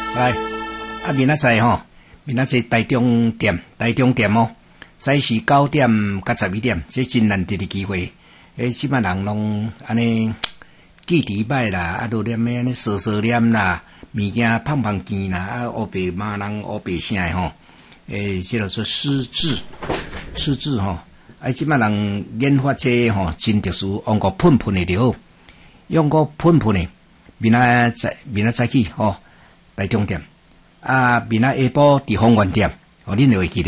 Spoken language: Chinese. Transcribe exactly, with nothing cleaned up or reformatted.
来，啊，明仔载吼，明仔载台中店，台中店哦，早是九点甲十一点，这真难得的机会。诶，即摆人拢安尼记伫歹啦，啊，都念咩安尼踅踅念啦，物件胖胖见啦，啊，黑白骂人黑白声诶吼。诶，即落说失智，失智吼。啊，即摆人研发这吼真特殊，用个喷喷诶就好，用个喷喷诶，明仔载明仔早起吼。台中店啊，明仔下晡伫丰原店，哦，恁就会记得。